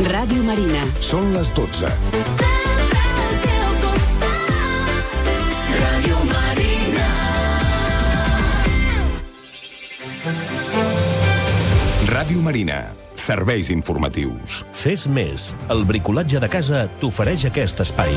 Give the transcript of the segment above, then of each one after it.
Ràdio Marina. Són les 12. Sempre al teu costat. Ràdio Marina. Ràdio Marina. Serveis informatius. Fes més. El bricolatge de casa t'ofereix aquest espai.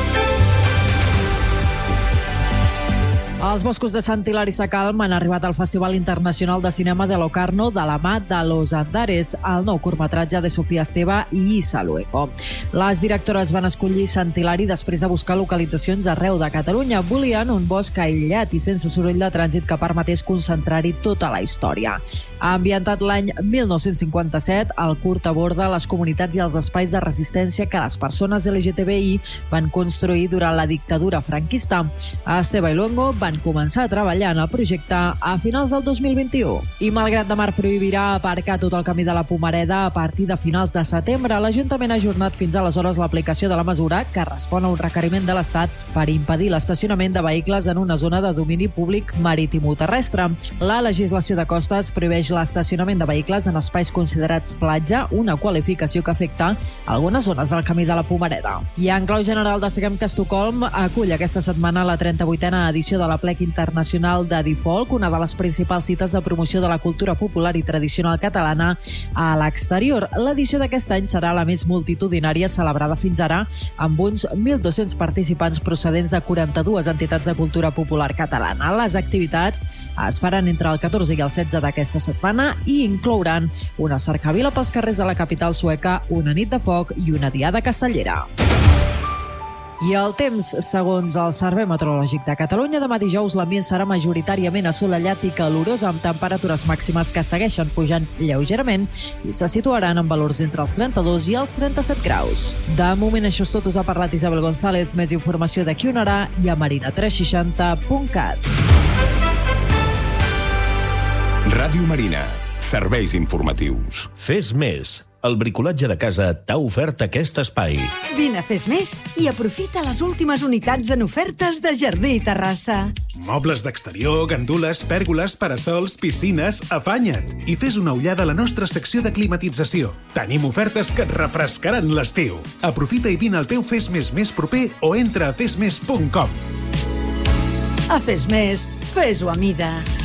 Els boscos de Sant Hilari Sacalm han arribat al Festival Internacional de Cinema de Locarno de la mà de Los Andares, el nou curtmetratge de Sofia Esteve i Isa Luengo. Les directores van escollir Sant Hilari després de buscar localitzacions arreu de Catalunya. Volien un bosc aïllat i sense soroll de trànsit que permetés concentrar-hi tota la història. Ambientat l'any 1957, el curt aborda les comunitats i els espais de resistència que les persones LGTBI van construir durant la dictadura franquista. Esteve i Luengo van començar a treballar en el projecte a finals del 2021. I malgrat de Mar prohibirà aparcar tot el camí de la Pomareda a partir de finals de setembre, l'Ajuntament ha ajornat fins aleshores l'aplicació de la mesura, que respon a un requeriment de l'Estat per impedir l'estacionament de vehicles en una zona de domini públic marítim o terrestre. La legislació de costes prohibeix l'estacionament de vehicles en espais considerats platja, una qualificació que afecta algunes zones del camí de la Pomareda. I en clau general destaquem que Estocolm acull aquesta setmana la 38a edició de la Plec Internacional de Difolk, una de les principals cites de promoció de la cultura popular i tradicional catalana a l'exterior. L'edició d'aquest any serà la més multitudinària celebrada fins ara, amb uns 1.200 participants procedents de 42 entitats de cultura popular catalana. Les activitats es faran entre el 14 i el 16 d'aquesta setmana i inclouran una cercavila pels carrers de la capital sueca, una nit de foc i una diada castellera. I el temps, segons el Servei Meteorològic de Catalunya, demà dijous l'ambient serà majoritàriament assolellat i calorós, amb temperatures màximes que segueixen pujant lleugerament i se situaran en valors entre els 32 i els 37 graus. De moment això és tot. Us ha parlat Isabel González. Més informació d'aquí una hora i a marina360.cat. Ràdio Marina. Serveis informatius. Fes més. El bricolatge de casa t'ha ofert aquest espai. Vine a Fes Més i aprofita les últimes unitats en ofertes de Jardí i Terrassa. Mobles d'exterior, gandules, pèrgoles, parasols, piscines, afanya't i fes una ullada a la nostra secció de climatització. Tenim ofertes que et refrescaran l'estiu. Aprofita i vine al teu Fes Més més proper o entra a fesmes.com. A Fes Més, fes-ho a mida.